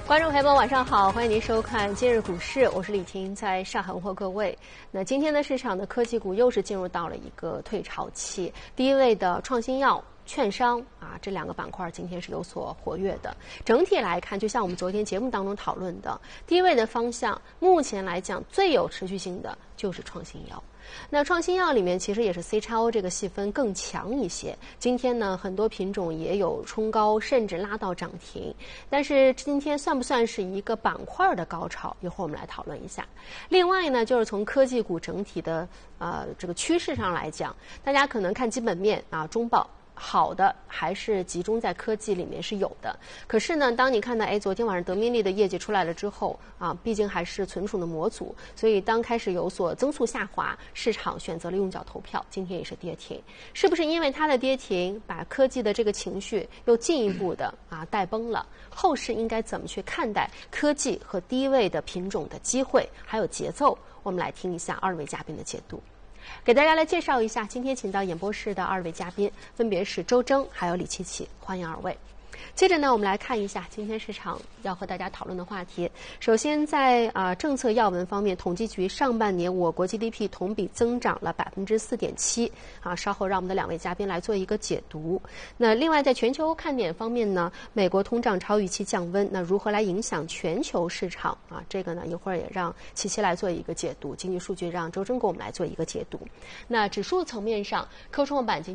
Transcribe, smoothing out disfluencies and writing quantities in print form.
观众朋友们，晚上好，欢迎您收看今日股市，我是李婷，在上海问候各位。那今天的市场的科技股又是进入到了一个退潮期，第一位的创新药、券商啊，这两个板块今天是有所活跃的。整体来看，就像我们昨天节目当中讨论的，第一位的方向，目前来讲最有持续性的就是创新药。那创新药里面其实也是 CXO 这个细分更强一些。今天呢，很多品种也有冲高，甚至拉到涨停。但是今天算不算是一个板块的高潮？一会儿我们来讨论一下。另外呢，就是从科技股整体的这个趋势上来讲，大家可能看基本面啊，中报。好的还是集中在科技里面是有的，可是呢，当你看到昨天晚上德明利的业绩出来了之后啊，毕竟还是存储的模组，所以当开始有所增速下滑，市场选择了用脚投票，今天也是跌停，是不是因为它的跌停把科技的这个情绪又进一步的带崩了？后市应该怎么去看待科技和低位的品种的机会还有节奏？我们来听一下二位嘉宾的解读。给大家来介绍一下，今天请到演播室的二位嘉宾，分别是周征还有李琪琪，欢迎二位。接着呢，我们来看一下今天市场要和大家讨论的话题。首先在政策要闻方面，统计局上半年我国 GDP 同比增长了4.7%啊，稍后让我们的两位嘉宾来做一个解读。那另外在全球看点方面呢，美国通胀超预期降温，那如何来影响全球市场啊？这个呢一会儿也让琪琪来做一个解读，经济数据让周征给我们来做一个解读。那指数层面上，科创板今